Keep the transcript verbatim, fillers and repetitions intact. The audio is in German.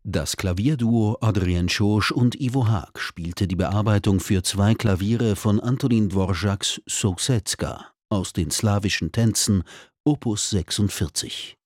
Das Klavierduo Adrian Chooz und Ivo Haag spielte die Bearbeitung für zwei Klaviere von Antonín Dvořáks Sousedska aus den slawischen Tänzen, Opus sechsundvierzig.